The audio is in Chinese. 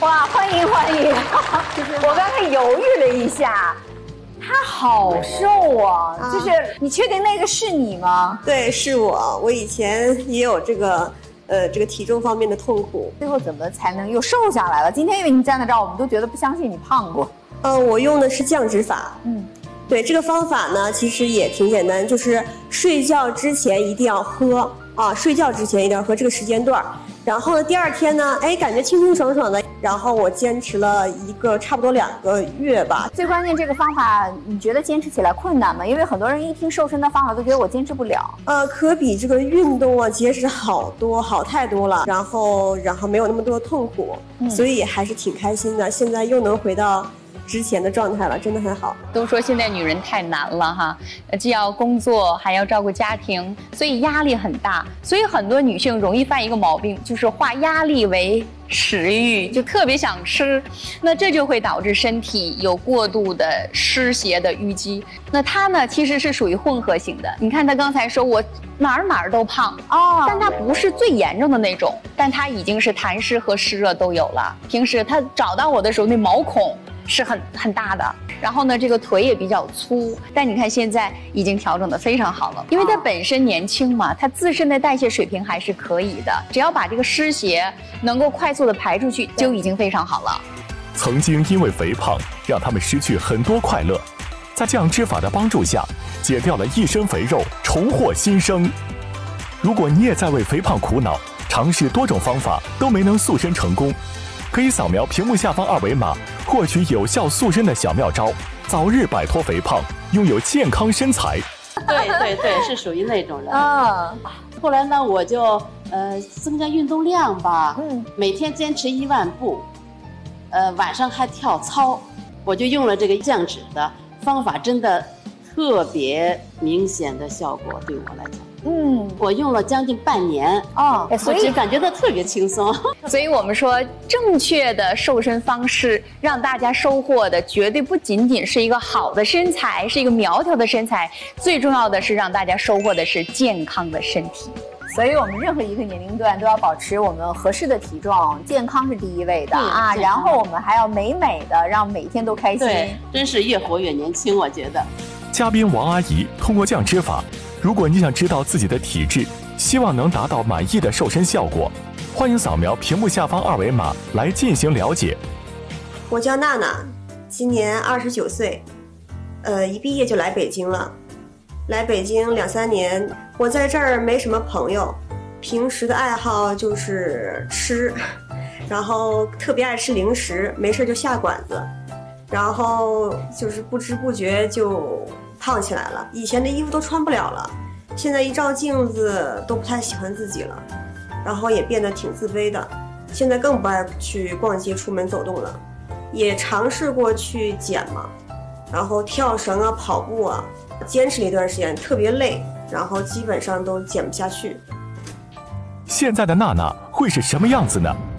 哇，欢迎欢迎！我刚才犹豫了一下，他好瘦啊！就是你确定那个是你吗？ 对，是我。我以前也有这个体重方面的痛苦。 最后怎么才能又瘦下来了？今天因为你站在这儿，我们都觉得不相信你胖过。 我用的是降脂法。对，这个方法呢，其实也挺简单，就是睡觉之前一定要喝啊，睡觉之前一定要喝这个时间段。然后呢，第二天呢，感觉清清爽爽的。然后我坚持了差不多2个月吧。 最关键这个方法，你觉得坚持起来困难吗？因为很多人一听瘦身的方法都觉得我坚持不了。 可比这个运动啊节食好太多了。然后没有那么多痛苦，所以还是挺开心的。现在又能回到之前的状态了，真的很好。 都说现在女人太难了哈，既要工作还要照顾家庭，所以压力很大。所以很多女性容易犯一个毛病，就是化压力为食欲，就特别想吃，那这就会导致身体有过度的湿邪的淤积。那她呢，其实是属于混合型的。你看她刚才说我哪儿都胖但她不是最严重的那种，但她已经是痰湿和湿热都有了。平时她找到我的时候，那毛孔是很大的，然后呢，这个腿也比较粗，但你看现在已经调整得非常好了，因为它本身年轻嘛，它自身的代谢水平还是可以的，只要把这个湿邪能够快速的排出去，就已经非常好了。 曾经因为肥胖让他们失去很多快乐，在降脂法的帮助下，减掉了一身肥肉，重获新生。如果你也在为肥胖苦恼，尝试多种方法都没能塑身成功，可以扫描屏幕下方2维码，获取有效塑身的小妙招，早日摆脱肥胖，拥有健康身材。 对，是属于那种人。后来呢，我就增加运动量吧，每天坚持1万步，晚上还跳操，我就用了这个降脂的方法，真的特别明显的效果，对我来讲。我用了将近半年所以感觉到特别轻松。 所以我们说，正确的瘦身方式让大家收获的绝对不仅仅是一个好的身材，是一个苗条的身材，最重要的是让大家收获的是健康的身体。 所以我们任何一个年龄段都要保持我们合适的体重，健康是第一位的然后我们还要美的，让每天都开心。 对，真是越活越年轻，我觉得。 嘉宾王阿姨通过降脂法，如果你想知道自己的体质，希望能达到满意的瘦身效果，欢迎扫描屏幕下方2维码来进行了解。 我叫娜娜，今年29岁，一毕业就来北京了。来北京2、3年，我在这儿没什么朋友，平时的爱好就是吃，然后特别爱吃零食，没事就下馆子，然后就是不知不觉就胖起来了。以前的衣服都穿不了了，现在一照镜子都不太喜欢自己了，然后也变得挺自卑的。现在更不爱去逛街、出门走动了，也尝试过去减嘛，然后跳绳啊、跑步啊，坚持了一段时间，特别累，然后基本上都减不下去。 现在的娜娜会是什么样子呢？